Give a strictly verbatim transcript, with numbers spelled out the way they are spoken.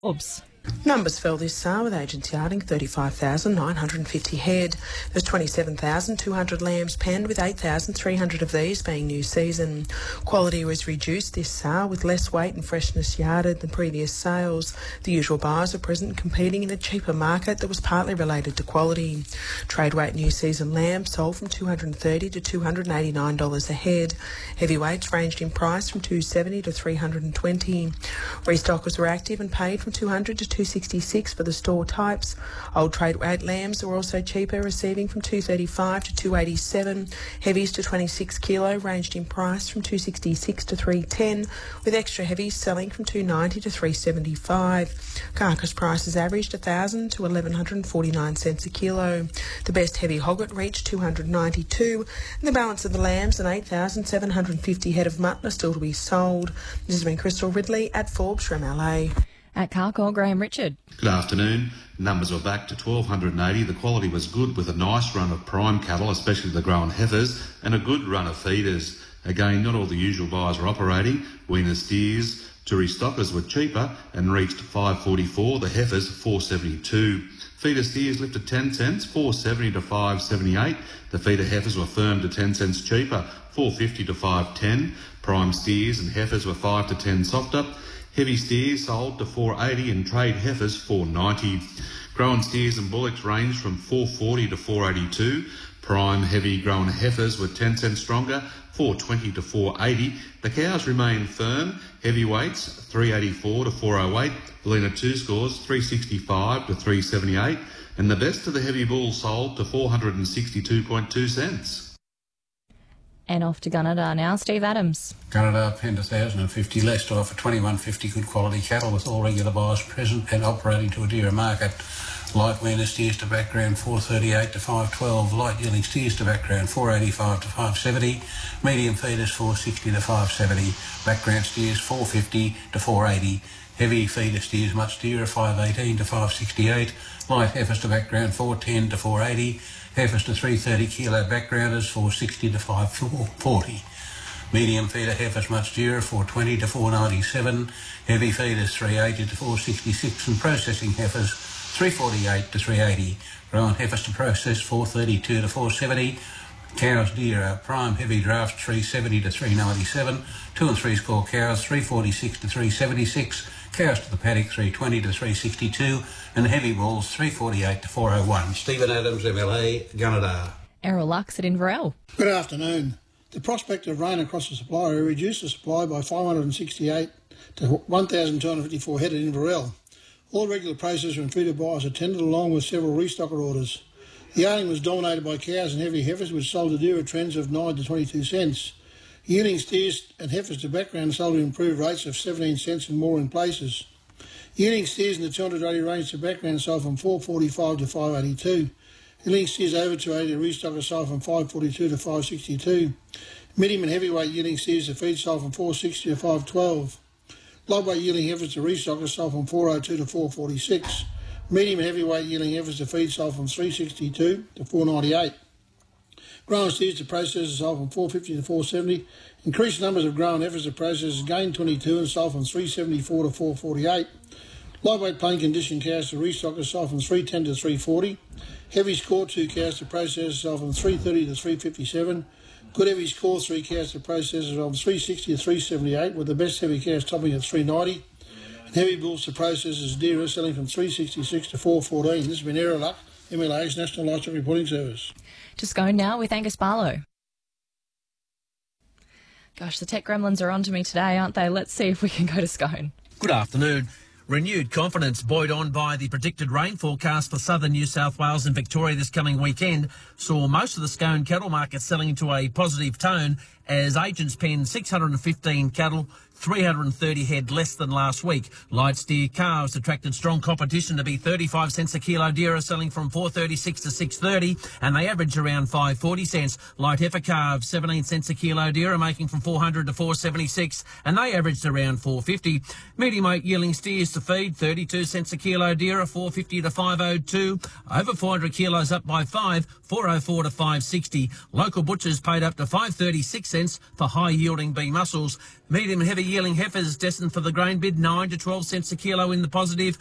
Oops. Numbers fell this sale with agents yarding thirty-five thousand nine hundred fifty head. There's twenty-seven thousand two hundred lambs penned, with eight thousand three hundred of these being new season. Quality was reduced this sale with less weight and freshness yarded than previous sales. The usual buyers were present competing in a cheaper market that was partly related to quality. Trade weight new season lambs sold from two hundred thirty dollars to two hundred eighty-nine dollars a head. Heavyweights ranged in price from two hundred seventy dollars to three hundred twenty dollars. Restockers were active and paid from two hundred dollars to two hundred sixty-six dollars for the store types. Old trade weight lambs were also cheaper, receiving from two hundred thirty-five dollars to two hundred eighty-seven dollars. Heavies to twenty-six kilo ranged in price from two hundred sixty-six dollars to three hundred ten dollars, with extra heavies selling from two hundred ninety dollars to three hundred seventy-five dollars. Carcass prices averaged one thousand dollars to one thousand one hundred forty-nine cents a kilo. The best heavy hogget reached two hundred ninety-two dollars, and the balance of the lambs and eight thousand seven hundred fifty head of mutton are still to be sold. This has been Crystal Ridley at Forbes from L A. At Carcoar, Graham Richard. Good afternoon. Numbers were back to twelve eighty. The quality was good, with a nice run of prime cattle, especially the grown heifers, and a good run of feeders. Again, not all the usual buyers were operating. Weaner steers to restockers were cheaper and reached five forty-four. The heifers four seventy-two. Feeder steers lifted ten cents, four seventy to five seventy-eight. The feeder heifers were firm to ten cents cheaper, four fifty to five ten. Prime steers and heifers were five to ten softer. Heavy steers sold to four eighty and trade heifers four ninety. Grown steers and bullocks ranged from four forty to four eighty-two. Prime heavy grown heifers were ten cents stronger, four twenty to four eighty. The cows remain firm. Heavyweights three eighty-four to four oh eight. Bellina two scores three sixty-five to three seventy-eight. And the best of the heavy bulls sold to four hundred sixty-two point two cents. And off to Gunnedah now, Steve Adams. Gunnedah penned one thousand fifty less to offer twenty-one fifty good quality cattle, with all regular buyers present and operating to a dearer market. Light weaner steers to background four thirty-eight to five twelve. Light yielding steers to background four eighty-five to five seventy. Medium feeders four sixty to five seventy. Background steers four fifty to four eighty. Heavy feeder steers much dearer, five eighteen to five sixty-eight. Light heifers to background four ten to four eighty. Heifers to three hundred thirty kilo backgrounders four sixty to five forty. Medium feeder heifers much dearer, four twenty to four ninety-seven. Heavy feeders three eighty to four sixty-six, and processing heifers three forty-eight to three eighty. Grown heifers to process four thirty-two to four seventy. Cows dearer, prime heavy draft three seventy to three ninety-seven. Two and three score cows three forty-six to three seventy-six. Cows to the paddock three twenty to three sixty-two, and heavy bulls three forty-eight to four oh one. Stephen Adams, M L A, Gunnedah. Errol Lux at Inverell. Good afternoon. The prospect of rain across the supply area reduced the supply by five hundred sixty-eight to one thousand two hundred fifty-four head at Inverell. All regular processor and feeder buyers attended, along with several restocker orders. The yarding was dominated by cows and heavy heifers, which sold at dearer trends of nine to twenty-two cents. Yearling steers and heifers to background sold at improved rates of seventeen cents and more in places. Yearling steers in the two hundred eighty range to background sold from four forty-five to five eighty-two. Yearling steers over two eighty to restocker sold from five forty-two to five sixty-two. Medium and heavyweight yearling steers to feed sold from four sixty to five twelve. Lightweight yearling heifers to restocker sold from four oh two to four forty-six. Medium and heavyweight yearling heifers to feed sold from three sixty-two to four ninety-eight. Grown steers to processors sold from four fifty to four seventy. Increased numbers of grown heifers to processors gained twenty-two and sold from three seventy-four to four forty-eight. Lightweight plain condition cows to restockers sold from three ten to three forty. Heavy score two cows to processors sold from three thirty to three fifty-seven. Good heavy score three cows to processors from three sixty to three seventy-eight, with the best heavy cows topping at three ninety. And heavy bulls to processors dearer, selling from three sixty-six to four fourteen. This has been Errol Luck, M L A's National Livestock Reporting Service. To Scone now with Angus Barlow. Gosh, the tech gremlins are on to me today, aren't they? Let's see if we can go to Scone. Good afternoon. Renewed confidence buoyed on by the predicted rain forecast for southern New South Wales and Victoria this coming weekend saw most of the Scone cattle market selling into a positive tone as agents penned six hundred fifteen cattle, three hundred thirty head less than last week. Light steer calves attracted strong competition to be thirty-five cents a kilo dearer, selling from four thirty-six to six thirty, and they averaged around five forty cents. Light heifer calves seventeen cents a kilo dearer, making from four hundred to four seventy-six, and they averaged around four fifty. Medium weight yearling steers to feed thirty-two cents a kilo dearer, four fifty to five oh two. Over four hundred kilos up by five, four oh four to five sixty. Local butchers paid up to five thirty-six cents for high yielding B muscles. Medium and heavy yearling heifers destined for the grain bid, nine to twelve cents a kilo in the positive.